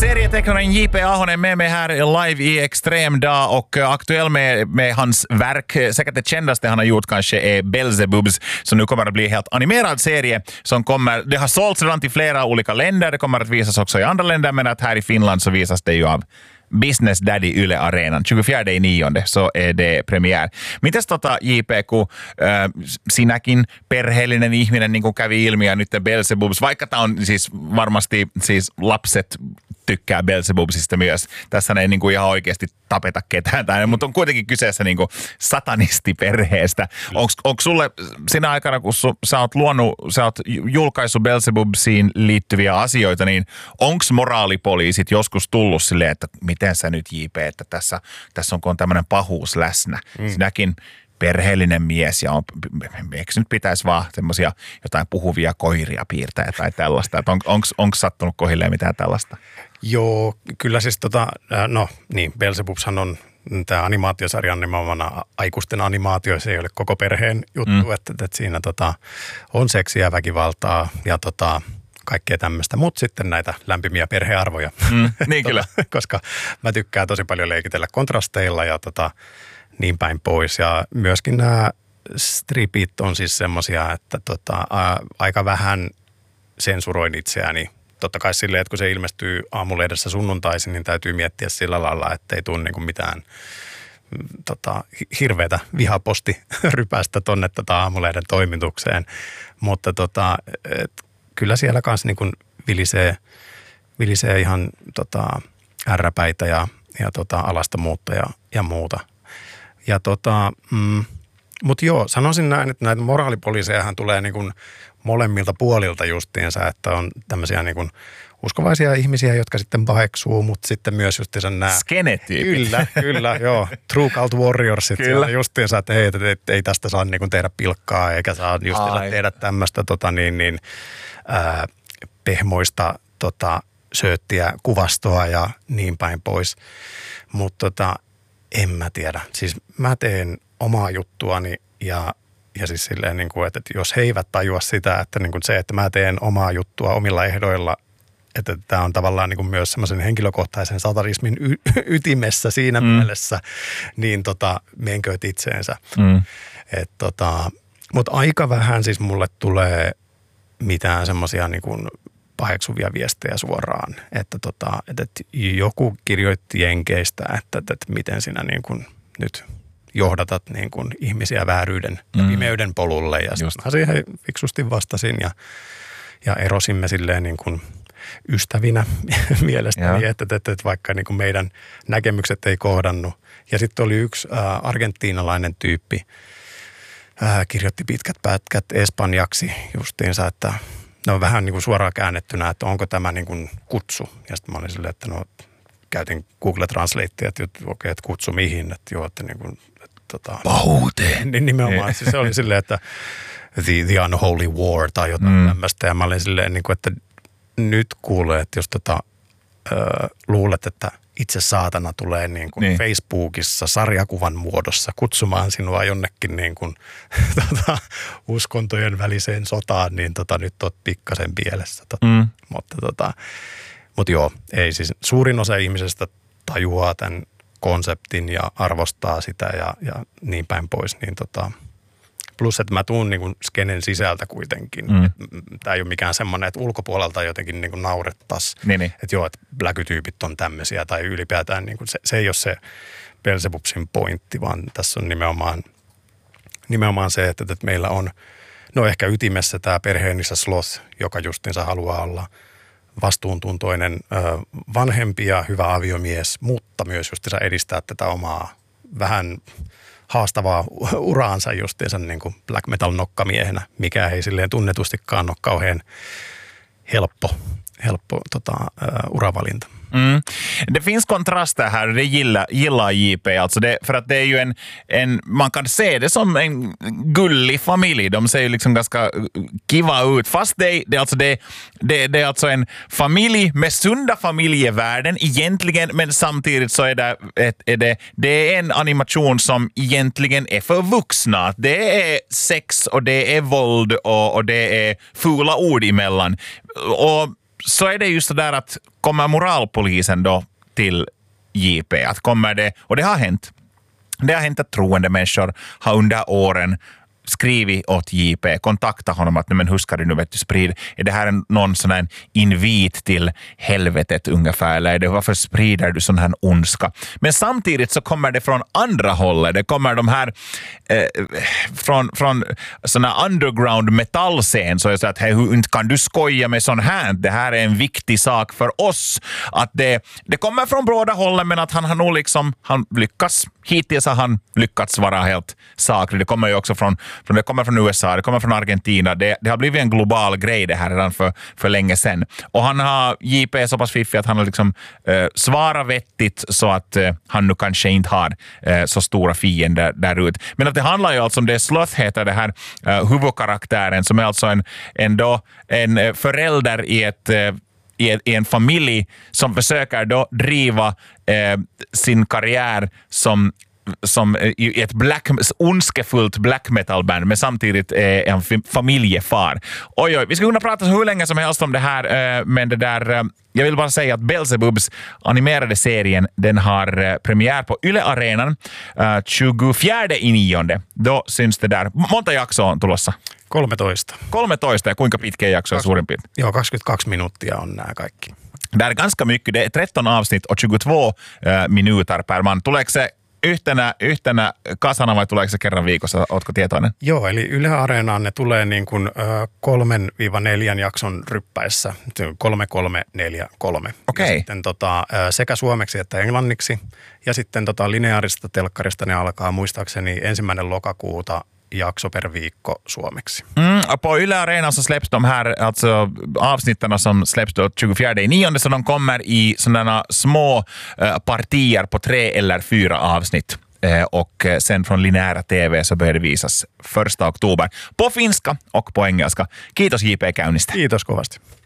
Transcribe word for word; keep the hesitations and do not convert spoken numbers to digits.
Serietecknaren J P Ahonen med mig här live i Extrem dag och aktuell med, med hans verk. Säkert det kändaste han har gjort kanske är Beelzebubs, som nu kommer att bli helt animerad serie som kommer, det har sålts redan till flera olika länder, det kommer att visas också i andra länder, men att här i Finland så visas det ju av Business Daddy Yle Arenan. tjugofjärde i nionde så är det premiär. Mites tota J P, kun äh, sinäkin perheellinen ihminen niin kuin kävi ilmi ja nyt Beelzebubs, vaikka tämä on siis varmasti siis lapset tykkää Beelzebubsista myös. Tässä ei niin kuin ihan oikeasti tapeta ketään, tai, mutta on kuitenkin kyseessä niin kuin satanistiperheestä. Onko sulle siinä aikana, kun su, sä oot luonut, sä oot julkaissut Beelzebubsiin liittyviä asioita, niin onko moraalipoliisit joskus tullut silleen, että miten sä nyt J P, että tässä, tässä on tämmöinen pahuus läsnä? Mm. Sinäkin perheellinen mies ja on, eikö nyt pitäisi vaan semmoisia jotain puhuvia koiria piirtää tai tällaista? On, onko sattunut kohilleen mitään tällaista? Joo, kyllä siis tota, no niin, Beelzebubshan on tämä animaatiosarjan nimenomaan aikuisten animaatio, se ei ole koko perheen juttu, mm. että, että siinä tota, on seksiä, väkivaltaa ja tota, kaikkea tämmöistä, mutta sitten näitä lämpimiä perhearvoja. Mm, niin kyllä. Koska mä tykkään tosi paljon leikitellä kontrasteilla ja tota, niin päin pois. Ja myöskin nämä stripit on siis semmoisia, että tota, ä, aika vähän sensuroin itseäni. Totta kai silleen, että kun se ilmestyy aamulehdessä sunnuntaisin, niin täytyy miettiä sillä lailla, että ei tule niinku mitään tota, hirveätä vihapostirypästä tonne tota aamulehden toimitukseen. Mutta tota, et, kyllä siellä kanssa niinku vilisee, vilisee ihan tota, ärräpäitä ja, ja tota, alastomuutta ja, ja muuta. Ja tota, mm, mutta joo, sanoisin näin, että näitä moraalipoliisejahan tulee niin kuin molemmilta puolilta justiinsa, että on tämmöisiä niin kuin uskovaisia ihmisiä, jotka sitten paheksuu, mutta sitten myös justiinsa nämä... Skenetyypit. Kyllä, kyllä, joo. True Cult Warriorsit justiinsa, että hei, että et, ei tästä saa niin kuin tehdä pilkkaa, eikä saa justiinsa Ai. tehdä tämmöistä tota, niin, niin, ää, pehmoista tota, sööttiä kuvastoa ja niin päin pois. Mutta tota, en mä tiedä. Siis mä teen omaa juttuani ja, ja siis silleen, niin kuin, että jos he eivät tajua sitä, että niin kuin se, että mä teen omaa juttua omilla ehdoilla, että tämä on tavallaan niin kuin myös semmoisen henkilökohtaisen satanismin y- ytimessä siinä mm. mielessä, niin tota, menkööt itseensä. Mm. Tota, mutta aika vähän siis mulle tulee mitään semmoisia niin kuin paheksuvia viestejä suoraan, että, tota, että joku kirjoitti Jenkeistä, että, että miten sinä niin kuin nyt johdatat niin kuin ihmisiä vääryyden ja pimeyden polulle. Ja sitten mä siihen fiksusti vastasin ja, ja erosimme silleen niin kuin ystävinä mielestäni, että, että, että vaikka niin kuin meidän näkemykset ei kohdannut. Ja sitten oli yksi ä, argentiinalainen tyyppi, ä, kirjoitti pitkät pätkät espanjaksi justiinsa, että no vähän niin kuin suoraan käännettynä, että onko tämä niin kuin kutsu. Ja sitten mä olin silleen, että no käytin Google Translatea, että okei, okay, että kutsu mihin, että joo, että niin kuin, että tota... Pahuuteen. Niin nimenomaan, siis se oli silleen, että the, the unholy war tai jotain mm. tämmöistä. Ja mä olin silleen, niin kuin, että nyt kuulee, että jos tota, ö, luulet, että itse saatana tulee niin kuin niin. Facebookissa sarjakuvan muodossa kutsumaan sinua jonnekin niin kuin, tota, uskontojen väliseen sotaan, niin tota, nyt olet pikkasen pielessä. Tota. Mm. Mutta, tota, mutta joo, ei siis suurin osa ihmisestä tajuaa tämän konseptin ja arvostaa sitä ja, ja niin päin pois. Niin tota, plus, että mä tuun niin kuin skenen sisältä kuitenkin. Mm. Tämä ei ole mikään semmoinen, että ulkopuolelta jotenkin niin kuin naurettaisiin. Niin, niin. Että joo, että bläkytyypit on tämmöisiä tai ylipäätään niin kuin se, se ei ole se Beelzebubsin pointti, vaan tässä on nimenomaan, nimenomaan se, että, että meillä on no ehkä ytimessä tämä perheenissä Sloth, joka justinsa haluaa olla vastuuntuntoinen vanhempi ja hyvä aviomies, mutta myös justinsa edistää tätä omaa vähän haastavaa uraansa justiinsa niin kuin black metal nokkamiehenä, mikä ei silleen tunnetustikaan ole kauhean helppo, helppo tota, uh, uravalinta. Mm. Det finns kontraster här och det gillar, gillar J P alltså det, för att det är ju en, en, man kan se det som en gullig familj, de ser ju liksom ganska kiva ut, fast det, det, alltså det, det, det är alltså en familj med sunda familjevärden egentligen, men samtidigt så är det, ett, är det, det är en animation som egentligen är för vuxna, det är sex och det är våld och, och det är fula ord emellan och så är det just så där att kommer moralpolisen då till J P, att kommer det, och det har hänt. Det har hänt att troende människor har under åren skrivit åt J P, kontakta honom att men hur ska du nu vet du sprid, är det här en, någon sån här invit till helvetet ungefär, eller är det varför sprider du sån här ondska? Men samtidigt så kommer det från andra hållet, det kommer de här eh, från, från sån här underground metallscen, så jag säger att hej, hur inte kan du skoja med sån här, det här är en viktig sak för oss, att det, det kommer från båda hållen, men att han har nog liksom, han lyckas, hittills har han lyckats vara helt saklig. Det kommer ju också från Från, det kommer från U S A, det kommer från Argentina. Det, det har blivit en global grej det här redan för, för länge sedan. Och han har, J P är så pass fiffig att han har liksom eh, svarat vettigt så att eh, han nu kanske inte har eh, så stora fiender där ut. Men att det handlar ju alltså om det, Sloth heter det här eh, huvudkaraktären som är alltså en, en, då, en förälder i ett eh, i en familj som försöker då driva eh, sin karriär som som i ett black, ondskefullt black metal band, men samtidigt är en familjefar. Oj, oj, vi ska kunna prata hur länge som helst om det här, men det där, jag vill bara säga att Beelzebubs animerade serien, den har premiär på Yle Arenan tjugofjärde i nionde. Då syns det där. Monta jaksoa on tulossa? kolmetoista. kolmetoista, ja kuinka pitkä jakso on suurin piirtein? Joo, kaksikymmentäkaksi minuuttia on nämä kaikki. Det är ganska mycket, det är tretton avsnitt och tjugotvå minuter per man. Tuleeko se Yhtenä, yhtenä kasana vai tuleeko se kerran viikossa? Ootko tietoinen? Joo, eli Yle Areenaan ne tulee niin kuin ö, kolmen viiva neljän jakson ryppäissä. Kolme, kolme, neljä, kolme. Okei. Ja sitten tota, sekä suomeksi että englanniksi. Ja sitten tota, lineaarista telkkarista ne alkaa muistaakseni ensimmäinen lokakuuta jakso per viikko suomeksi. Mm, på Yle Arena så släpps de här, alltså avsnittarna som släpps då tjugofjärde i nionde, så de kommer i sådana små eh, partier på tre eller fyra avsnitt. Eh, och sen från lineära T V så börjar det visas första oktober på finska och på engelska. Kiitos J P käynnistä. Kiitos kovasti.